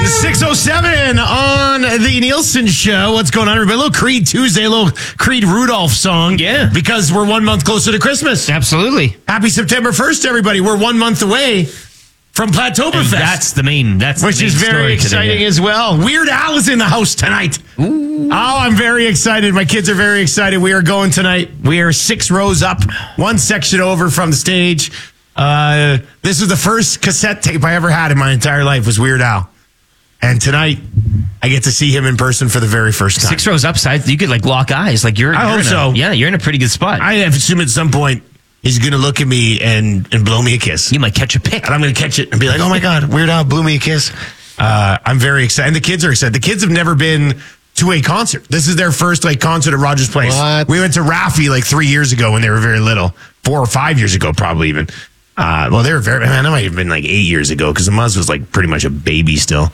6:07 on the Nielsen Show. What's going on, everybody? A little Creed Tuesday, a little Creed Rudolph song. Yeah. Because we're 1 month closer to Christmas. Absolutely. Happy September 1st, everybody. We're 1 month away from Plateauberfest. That's the main. Which is very exciting as well. Weird Al is in the house tonight. Ooh. Oh, I'm very excited. My kids are very excited. We are going tonight. We are 6 rows up, one section over from the stage. This was the first cassette tape I ever had in my entire life was Weird Al. And tonight, I get to see him in person for the very first time. 6 rows upside, you could lock eyes. You're hope so. Yeah, you're in a pretty good spot. I assume at some point he's going to look at me and blow me a kiss. You might catch a pic. And I'm going to catch it and be like, oh my God, Weird Al blew me a kiss. I'm very excited. And the kids are excited. The kids have never been to a concert. This is their first concert at Rogers Place. What? We went to Raffi 3 years ago when they were very little. 4 or 5 years ago, probably even. Well, they were that might have been 8 years ago because the Muzz was pretty much a baby still.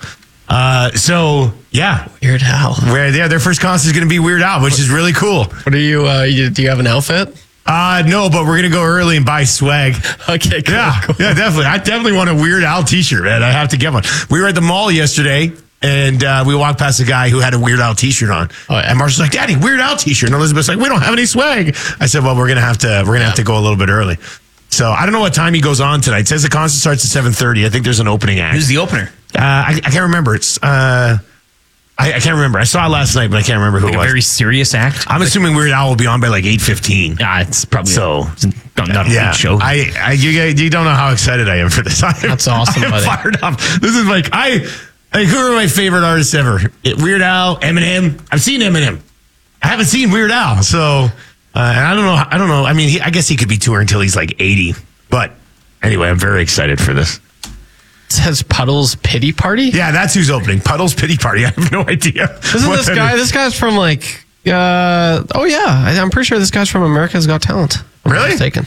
So yeah, Weird Al. Their first concert is going to be Weird Al, which is really cool. What are you? Do you have an outfit? No, but we're going to go early and buy swag. Okay, cool. Yeah, definitely. I definitely want a Weird Al t-shirt, man. I have to get one. We were at the mall yesterday and we walked past a guy who had a Weird Al t-shirt on. Oh, yeah. And Marshall's like, Daddy, Weird Al t-shirt. And Elizabeth's like, we don't have any swag. I said, well, we're going to have to go a little bit early. So I don't know what time he goes on tonight. It says the concert starts at 7:30. I think there's an opening act. Who's the opener? I can't remember. It's I can't remember. I saw it last night, but I can't remember who it was. A very serious act. I'm assuming Weird Al will be on by 8:15. Yeah, it's probably not a big show. You don't know how excited I am for this. That's awesome. I'm fired up. This is who are my favorite artists ever? Weird Al, Eminem. I've seen Eminem. I haven't seen Weird Al, so. And I don't know. I mean, I guess he could be touring until he's 80. But anyway, I'm very excited for this. It says Puddle's Pity Party? Yeah, that's who's opening. Puddle's Pity Party. I have no idea. Isn't this guy? This guy's from oh yeah. I'm pretty sure this guy's from America's Got Talent. Really?